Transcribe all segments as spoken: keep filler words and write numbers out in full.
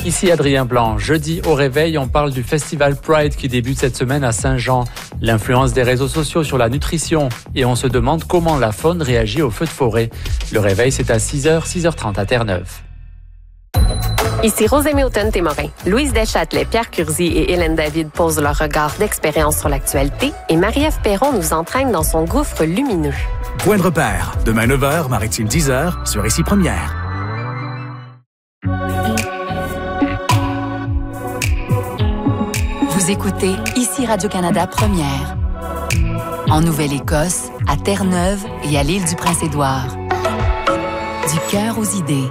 Ici Adrien Blanc. Jeudi au réveil, on parle du festival Pride qui débute cette semaine à Saint-Jean. L'influence des réseaux sociaux sur la nutrition. Et on se demande comment la faune réagit aux feux de forêt. Le réveil, c'est à six heures, six heures trente à Terre-Neuve. Ici Rosemée Automne-Témorin. Louise Deschâtelet, Pierre Curzi et Hélène David posent leur regard d'expérience sur l'actualité et Marie-Ève Perron nous entraîne dans son gouffre lumineux. Point de repère. Demain neuf heures, Maritime dix heures, sur Ici Première. Vous écoutez Ici Radio-Canada Première. En Nouvelle-Écosse, à Terre-Neuve et à l'île du Prince-Édouard. Du cœur aux idées.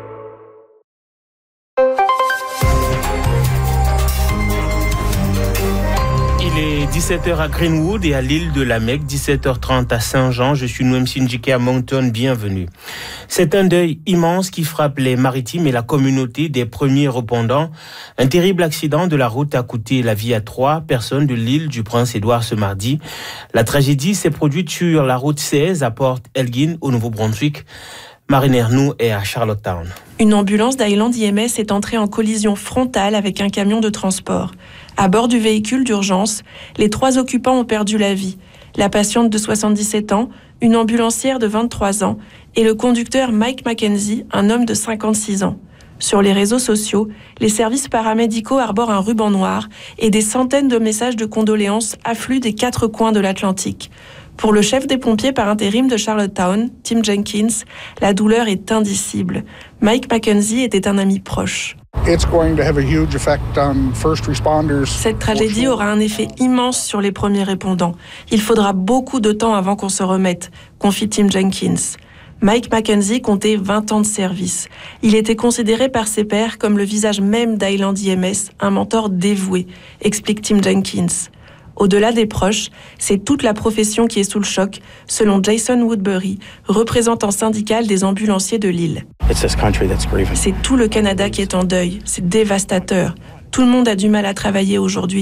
Il est dix-sept heures à Greenwood et à l'île de la Mecque, dix-sept heures trente à Saint-Jean. Je suis Noem Sinjike à Moncton, bienvenue. C'est un deuil immense qui frappe les maritimes et la communauté des premiers répondants. Un terrible accident de la route a coûté la vie à trois personnes de l'île du Prince-Édouard ce mardi. La tragédie s'est produite sur la route seize à Port Elgin, au Nouveau-Brunswick. Marine Ernoux est à Charlottetown. Une ambulance d'Highland I M S est entrée en collision frontale avec un camion de transport. À bord du véhicule d'urgence, les trois occupants ont perdu la vie. La patiente de soixante-dix-sept ans, une ambulancière de vingt-trois ans et le conducteur Mike Mackenzie, un homme de cinquante-six ans. Sur les réseaux sociaux, les services paramédicaux arborent un ruban noir et des centaines de messages de condoléances affluent des quatre coins de l'Atlantique. Pour le chef des pompiers par intérim de Charlottetown, Tim Jenkins, la douleur est indicible. Mike Mackenzie était un ami proche. Cette tragédie aura un effet immense sur les premiers répondants. Il faudra beaucoup de temps avant qu'on se remette, confie Tim Jenkins. Mike Mackenzie comptait vingt ans de service. Il était considéré par ses pairs comme le visage même d'Highland I M S, un mentor dévoué, explique Tim Jenkins. Au-delà des proches, c'est toute la profession qui est sous le choc, selon Jason Woodbury, représentant syndical des ambulanciers de l'île. C'est tout le Canada qui est en deuil. C'est dévastateur. Tout le monde a du mal à travailler aujourd'hui.